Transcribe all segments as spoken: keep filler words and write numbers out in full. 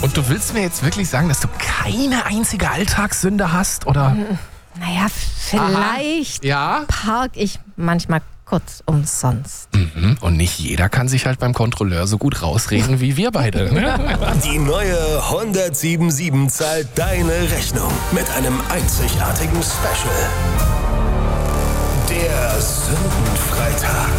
Und du willst mir jetzt wirklich sagen, dass du keine einzige Alltagssünde hast, oder? Naja, vielleicht Ja? park ich manchmal kurz umsonst. Mhm. Und nicht jeder kann sich halt beim Kontrolleur so gut rausreden wie wir beide. Ne? Die neue hundertsiebenundsiebzig zahlt deine Rechnung mit einem einzigartigen Special. Der Sündenfreitag.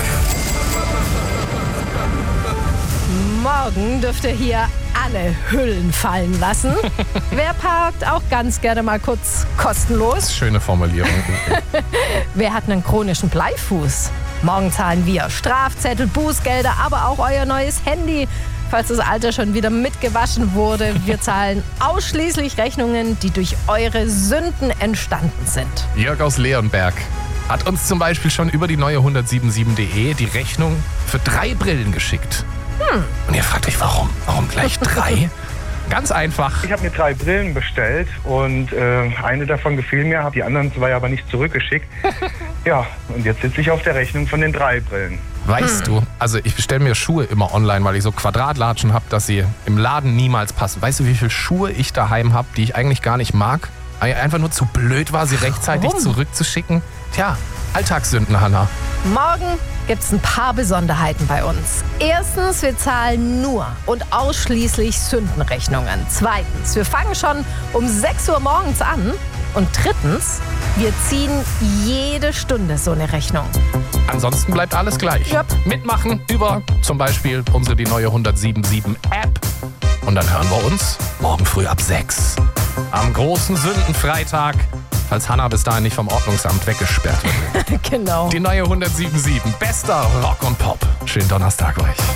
Morgen dürft ihr hier alle Hüllen fallen lassen. Wer parkt, auch ganz gerne mal kurz kostenlos. Schöne Formulierung. Wer hat einen chronischen Bleifuß? Morgen zahlen wir Strafzettel, Bußgelder, aber auch euer neues Handy, falls das alte schon wieder mitgewaschen wurde. Wir zahlen ausschließlich Rechnungen, die durch eure Sünden entstanden sind. Jörg aus Leonberg hat uns zum Beispiel schon über die neue hundertsiebenundsiebzig punkt de die Rechnung für drei Brillen geschickt. Hm. Und ihr fragt euch, warum? Warum gleich drei? Ganz einfach. Ich habe mir drei Brillen bestellt und äh, eine davon gefiel mir, habe die anderen zwei aber nicht zurückgeschickt. Ja, und jetzt sitze ich auf der Rechnung von den drei Brillen. Weißt du, also ich bestelle mir Schuhe immer online, weil ich so Quadratlatschen habe, dass sie im Laden niemals passen. Weißt du, wie viele Schuhe ich daheim habe, die ich eigentlich gar nicht mag? Einfach nur zu blöd war, sie rechtzeitig Warum? zurückzuschicken. Tja, Alltagssünden, Hannah. Morgen gibt es ein paar Besonderheiten bei uns. Erstens, wir zahlen nur und ausschließlich Sündenrechnungen. Zweitens, wir fangen schon um sechs Uhr morgens an. Und drittens, wir ziehen jede Stunde so eine Rechnung. Ansonsten bleibt alles gleich. Yep. Mitmachen über zum Beispiel unsere die neue hundertsiebenundsiebzig App. Und dann hören wir uns morgen früh ab sechs. Am großen Sündenfreitag, falls Hannah bis dahin nicht vom Ordnungsamt weggesperrt wird. Genau. Die neue hundertsiebenundsiebzig, bester Rock und Pop. Schönen Donnerstag euch.